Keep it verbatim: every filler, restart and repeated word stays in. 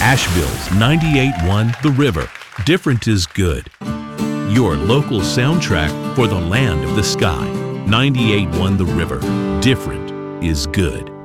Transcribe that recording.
Asheville's ninety-eight point one The River. Different is good. Your local soundtrack for the land of the sky. ninety-eight point one The River. Different is good.